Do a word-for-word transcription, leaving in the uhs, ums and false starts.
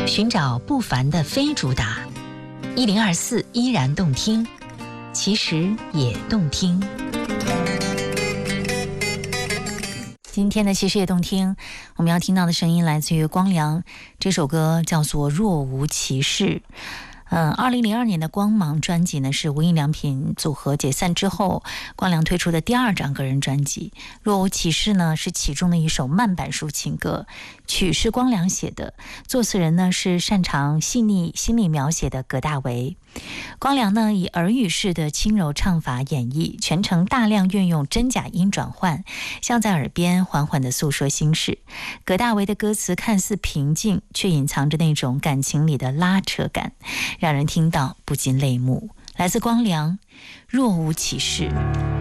寻找不凡的非主打，一零二四依然动听，其实也动听。今天的其实也动听，我们要听到的声音来自于光良，这首歌叫做《若无其事》。嗯，二零零二年的光芒专辑呢，是无印良品组合解散之后，光良推出的第二张个人专辑。若无其事呢，是其中的一首慢板抒情歌，曲是光良写的，作词人呢是擅长细腻心理描写的葛大为。光良呢以耳语式的轻柔唱法演绎，全程大量运用真假音转换，像在耳边缓缓地诉说心事。葛大为的歌词看似平静，却隐藏着那种感情里的拉扯感，让人听到不禁泪目。来自光良，若无其事。